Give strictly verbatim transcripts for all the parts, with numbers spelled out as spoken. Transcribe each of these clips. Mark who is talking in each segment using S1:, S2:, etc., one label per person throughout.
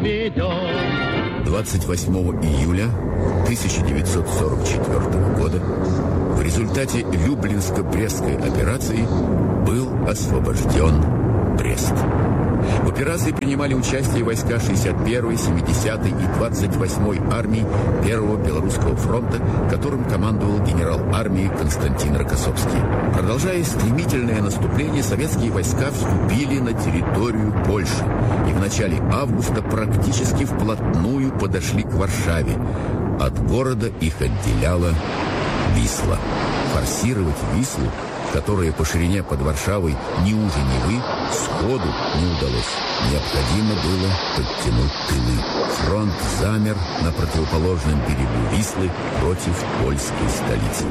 S1: цветет.
S2: двадцать восьмого июля тысяча девятьсот сорок четвёртого года в результате Люблинско-Брестской операции был освобожден Брест. В операции принимали участие войска шестьдесят первой, семидесятой и двадцать восьмой армий Первого Белорусского фронта, которым командовал генерал армии Константин Рокоссовский. Продолжая стремительное наступление, советские войска вступили на территорию Польши и в начале августа практически вплотную подошли к Варшаве. От города их отделяла Висла. Форсировать Вислу, которая по ширине под Варшавой ни уже ни вы, сходу не удалось. Необходимо было подтянуть тылы. Фронт замер на противоположном берегу Вислы против польской столицы.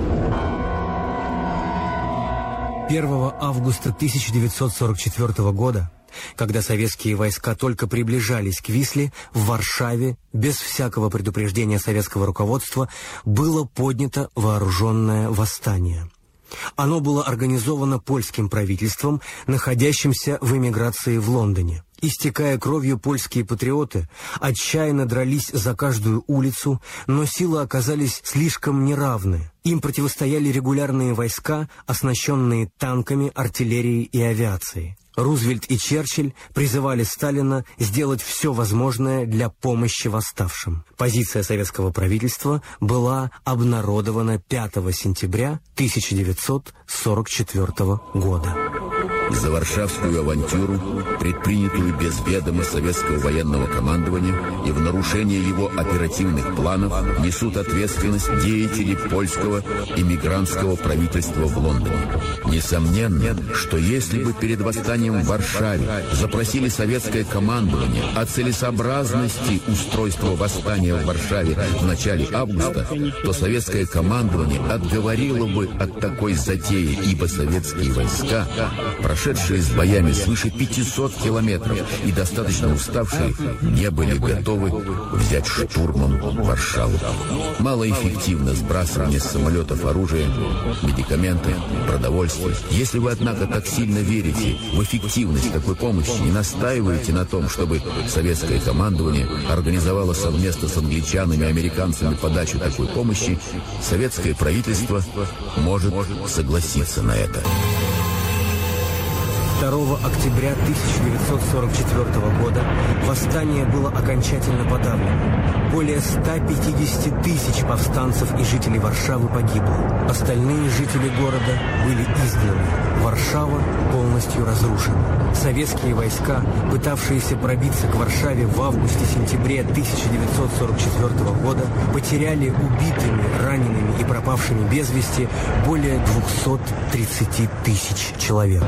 S3: первого августа тысяча девятьсот сорок четвёртого года, когда советские войска только приближались к Висле, в Варшаве, без всякого предупреждения советского руководства, было поднято вооруженное восстание. Оно было организовано польским правительством, находящимся в эмиграции в Лондоне. Истекая кровью, польские патриоты отчаянно дрались за каждую улицу, но силы оказались слишком неравны. Им противостояли регулярные войска, оснащенные танками, артиллерией и авиацией. Рузвельт и Черчилль призывали Сталина сделать все возможное для помощи восставшим. Позиция советского правительства была обнародована пятого сентября тысяча девятьсот сорок четвёртого года.
S2: За варшавскую авантюру, предпринятую без ведома советского военного командования и в нарушение его оперативных планов, несут ответственность деятели польского эмигрантского правительства в Лондоне. Несомненно, что если бы перед восстанием в Варшаве запросили советское командование о целесообразности устройства восстания в Варшаве в начале августа, то советское командование отговорило бы от такой затеи, ибо советские войска, прошедшие с боями свыше пятисот километров и достаточно уставшие, не были готовы взять штурмом Варшаву. Малоэффективно сбрасывание с самолетов оружия, медикаменты, продовольствие. Если вы, однако, так сильно верите в эффективность такой помощи и настаиваете на том, чтобы советское командование организовало совместно с англичанами и американцами подачу такой помощи, советское правительство может согласиться на это.
S3: второго октября тысяча девятьсот сорок четвёртого года восстание было окончательно подавлено. Более ста пятидесяти тысяч повстанцев и жителей Варшавы погибло. Остальные жители города были изгнаны. Варшава полностью разрушена. Советские войска, пытавшиеся пробиться к Варшаве в августе-сентябре тысяча девятьсот сорок четвёртого года, потеряли убитыми, ранеными и пропавшими без вести более двухсот тридцати тысяч человек.